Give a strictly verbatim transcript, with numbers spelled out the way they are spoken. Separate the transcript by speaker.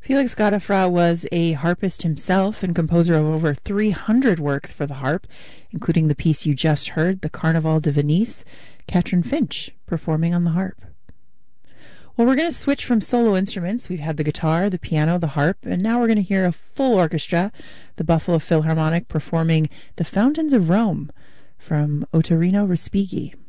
Speaker 1: Felix Godefroy was a harpist himself and composer of over three hundred works for the harp, including the piece you just heard, the Carnaval de Venise, Katrin Finch performing on the harp. Well, we're going to switch from solo instruments. We've had the guitar, the piano, the harp, and now we're going to hear a full orchestra, the Buffalo Philharmonic performing The Fountains of Rome from Ottorino Respighi.